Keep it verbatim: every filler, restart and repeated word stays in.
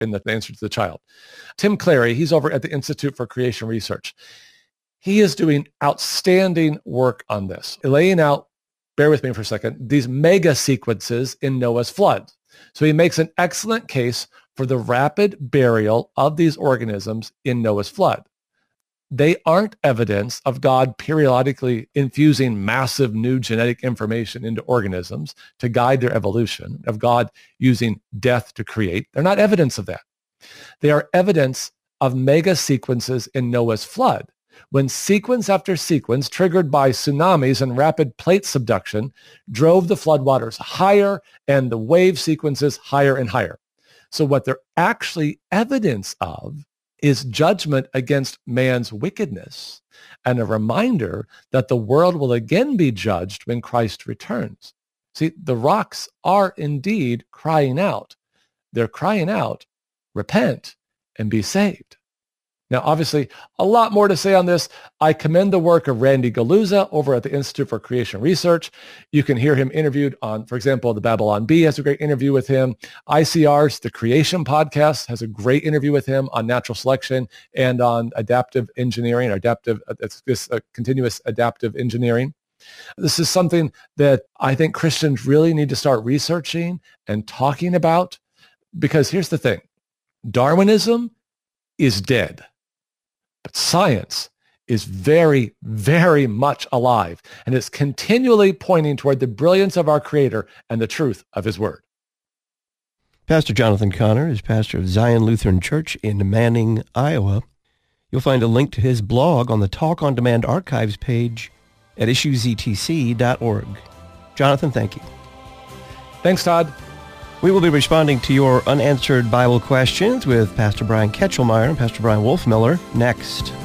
in the answer to the child. Tim Clary, he's over at the Institute for Creation Research. He is doing outstanding work on this, laying out, bear with me for a second, these mega sequences in Noah's flood. So he makes an excellent case for the rapid burial of these organisms in Noah's flood. They aren't evidence of God periodically infusing massive new genetic information into organisms to guide their evolution, of God using death to create. They're not evidence of that. They are evidence of mega sequences in Noah's flood, when sequence after sequence, triggered by tsunamis and rapid plate subduction, drove the floodwaters higher and the wave sequences higher and higher. So what they're actually evidence of is judgment against man's wickedness and a reminder that the world will again be judged when Christ returns. See, the rocks are indeed crying out. They're crying out, repent and be saved. Now, obviously, a lot more to say on this. I commend the work of Randy Galuza over at the Institute for Creation Research. You can hear him interviewed on, for example, the Babylon Bee has a great interview with him. I C R's The Creation Podcast has a great interview with him on natural selection and on adaptive engineering, or adaptive, it's this uh, continuous adaptive engineering. This is something that I think Christians really need to start researching and talking about, because here's the thing. Darwinism is dead. But science is very, very much alive, and it's continually pointing toward the brilliance of our Creator and the truth of His Word. Pastor Jonathan Conner is pastor of Zion Lutheran Church in Manning, Iowa. You'll find a link to his blog on the Talk on Demand archives page at issues e t c dot org. Jonathan, thank you. Thanks, Todd. We will be responding to your unanswered Bible questions with Pastor Brian Ketchelmeyer and Pastor Brian Wolfmiller next.